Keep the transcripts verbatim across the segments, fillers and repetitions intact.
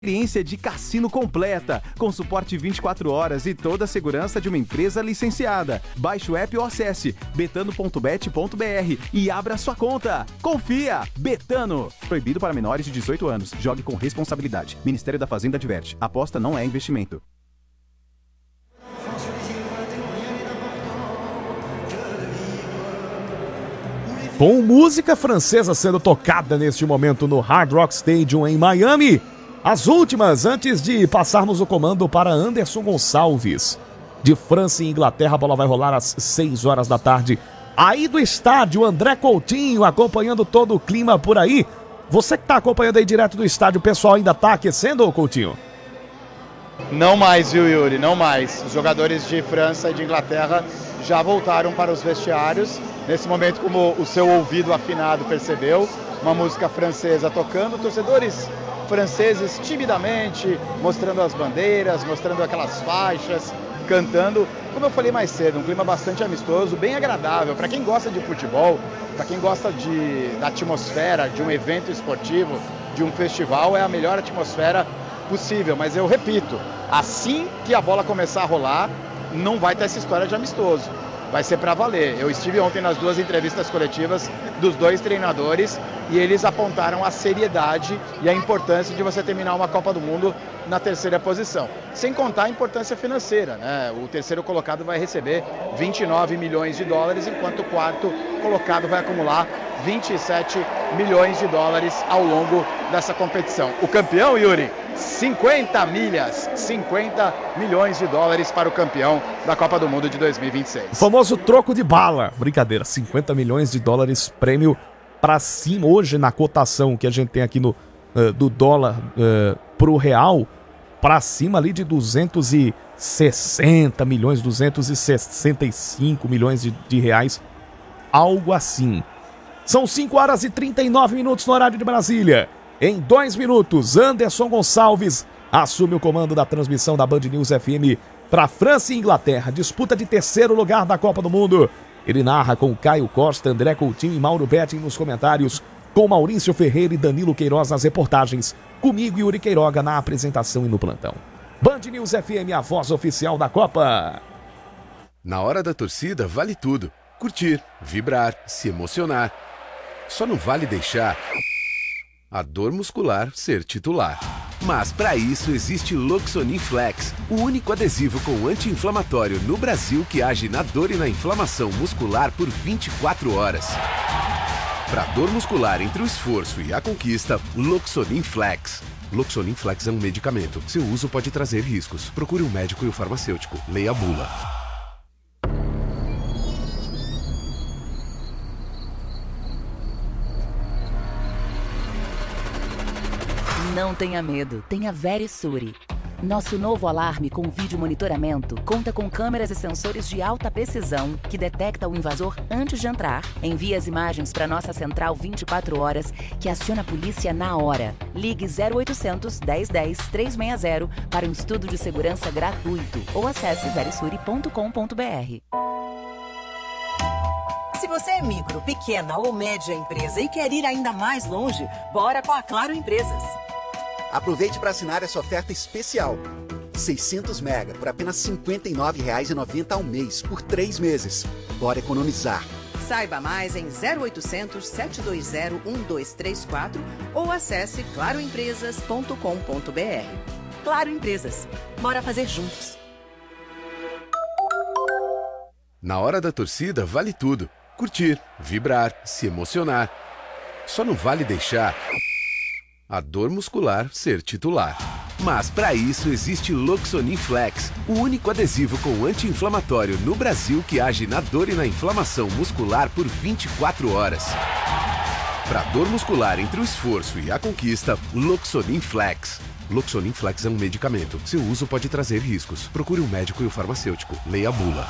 Experiência de cassino completa, com suporte vinte e quatro horas e toda a segurança de uma empresa licenciada. Baixe o app ou acesse betano ponto bet ponto br e abra sua conta. Confia! Betano! Proibido para menores de dezoito anos. Jogue com responsabilidade. Ministério da Fazenda adverte. Aposta não é investimento. Com música francesa sendo tocada neste momento no Hard Rock Stadium em Miami, as últimas antes de passarmos o comando para Anderson Gonçalves. De França e Inglaterra, a bola vai rolar às seis horas da tarde. Aí do estádio, André Coutinho acompanhando todo o clima por aí. Você que está acompanhando aí direto do estádio, o pessoal ainda está aquecendo, Coutinho? Não mais, viu, Yuri? Não mais. Os jogadores de França e de Inglaterra já voltaram para os vestiários. Nesse momento, como o seu ouvido afinado percebeu, uma música francesa tocando, torcedores franceses timidamente mostrando as bandeiras, mostrando aquelas faixas, cantando. Como eu falei mais cedo, um clima bastante amistoso, bem agradável. Para quem gosta de futebol, para quem gosta de, da atmosfera de um evento esportivo, de um festival, é a melhor atmosfera possível. Mas eu repito, assim que a bola começar a rolar, não vai ter essa história de amistoso. Vai ser para valer. Eu estive ontem nas duas entrevistas coletivas dos dois treinadores e eles apontaram a seriedade e a importância de você terminar uma Copa do Mundo na terceira posição. Sem contar a importância financeira, né? O terceiro colocado vai receber vinte e nove milhões de dólares, enquanto o quarto colocado vai acumular vinte e sete milhões de dólares ao longo dessa competição. O campeão, Yuri, cinquenta milhas, cinquenta milhões de dólares para o campeão da Copa do Mundo de dois mil e vinte e seis. O famoso troco de bala. Brincadeira, cinquenta milhões de dólares prêmio para cima. Hoje, na cotação que a gente tem aqui no, uh, do dólar uh, pro real, para cima ali de duzentos e sessenta milhões, duzentos e sessenta e cinco milhões de, de reais, algo assim. São cinco horas e trinta e nove minutos no horário de Brasília. Em dois minutos, Anderson Gonçalves assume o comando da transmissão da Band News F M para França e Inglaterra, disputa de terceiro lugar da Copa do Mundo. Ele narra com Caio Costa, André Coutinho e Mauro Betting nos comentários, com Maurício Ferreira e Danilo Queiroz nas reportagens, comigo e Yuri Queiroga na apresentação e no plantão. Band News F M, a voz oficial da Copa. Na hora da torcida, vale tudo. Curtir, vibrar, se emocionar. Só não vale deixar a dor muscular ser titular. Mas para isso existe Loxonin Flex, o único adesivo com anti-inflamatório no Brasil que age na dor e na inflamação muscular por vinte e quatro horas. Para dor muscular entre o esforço e a conquista, Loxonin Flex. Loxonin Flex é um medicamento. Seu uso pode trazer riscos. Procure um médico e o farmacêutico. Leia a bula. Não tenha medo, tenha Verisure. Nosso novo alarme com vídeo monitoramento conta com câmeras e sensores de alta precisão que detecta o invasor antes de entrar, envia as imagens para nossa central vinte e quatro horas, que aciona a polícia na hora. Ligue zero oitocentos, dez dez, trezentos e sessenta para um estudo de segurança gratuito ou acesse verisure ponto com ponto br. Se você é micro, pequena ou média empresa e quer ir ainda mais longe, bora com a Claro Empresas. Aproveite para assinar essa oferta especial. seiscentos mega por apenas cinquenta e nove reais e noventa centavos ao mês, por três meses. Bora economizar. Saiba mais em zero oitocentos, sete dois zero, um dois três quatro ou acesse claro empresas ponto com ponto br. Claro Empresas. Bora fazer juntos. Na hora da torcida, vale tudo. Curtir, vibrar, se emocionar. Só não vale deixar a dor muscular ser titular. Mas para isso existe Loxonin Flex, o único adesivo com anti-inflamatório no Brasil que age na dor e na inflamação muscular por vinte e quatro horas. Para dor muscular entre o esforço e a conquista, Loxonin Flex. Loxonin Flex é um medicamento. Seu uso pode trazer riscos. Procure um médico e o farmacêutico. Leia a bula.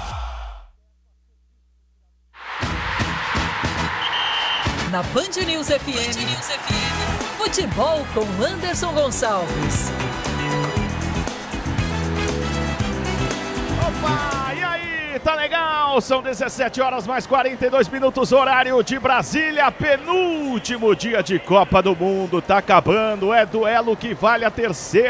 Na Band News F M, Band News F M. Futebol com Anderson Gonçalves. Opa, e aí? tá legal. São dezessete horas mais quarenta e dois minutos, horário de Brasília. Penúltimo dia de Copa do Mundo, tá acabando. É duelo que vale a terceira